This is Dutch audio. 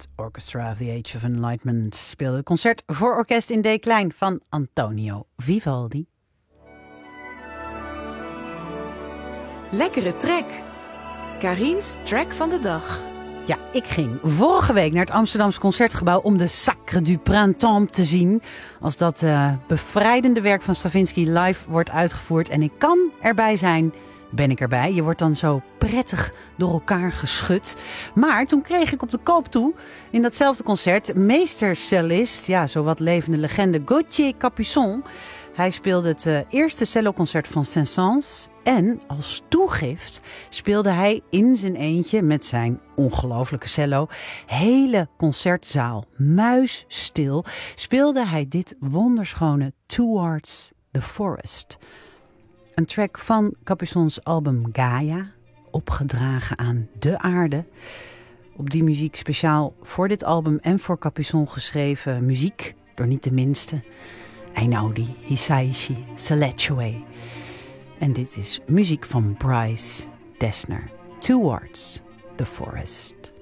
het Orchestra of the Age of Enlightenment speelde het concert voor orkest in D klein van Antonio Vivaldi. Lekkere track. Karin's track van de dag. Ja, ik ging vorige week naar het Amsterdamse Concertgebouw om de Sacre du Printemps te zien. Als dat bevrijdende werk van Stravinsky live wordt uitgevoerd en ik kan erbij zijn, ben ik erbij. Je wordt dan zo prettig door elkaar geschud. Maar toen kreeg ik op de koop toe, in datzelfde concert, meestercellist, ja, zowat levende legende, Gauthier Capuçon. Hij speelde het eerste celloconcert van Saint-Saëns. En als toegift speelde hij in zijn eentje met zijn ongelofelijke cello, hele concertzaal muisstil, speelde hij dit wonderschone Towards the Forest. Een track van Capuçons album Gaia, opgedragen aan de aarde. Op die muziek speciaal voor dit album en voor Capuçon geschreven muziek, door niet de minste, Einaudi Hisaishi Selechwe. En dit is muziek van Bryce Dessner, Towards the Forest.